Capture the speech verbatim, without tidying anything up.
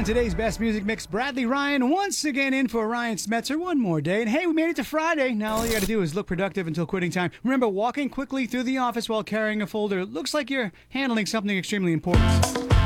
on today's Best Music Mix, Bradley Ryan once again in for Ryan Smetzer one more day. And hey, we made it to Friday. Now all you got to do is look productive until quitting time. Remember, walking quickly through the office while carrying a folder looks like you're handling something extremely important.